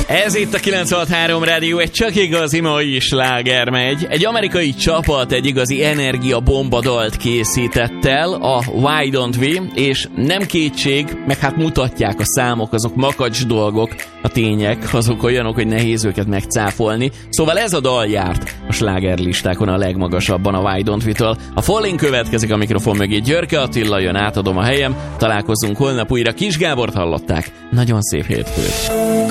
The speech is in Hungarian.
Ez itt a 96.3 Rádió, egy csak igazi mai sláger megy. Egy amerikai csapat egy igazi energiabomba dalt készített el, a Why Don't We, és nem kétség, meg hát mutatják a számok, azok makacs dolgok, a tények, azok olyanok, hogy nehéz őket megcáfolni. Szóval ez a dal járt a slágerlistákon a legmagasabban a Why Don't We-től. A Falling következik a mikrofon mögé, Györke Attila jön, átadom a helyem, találkozzunk holnap újra. Kis Gábort hallották. Nagyon szép hétfőt!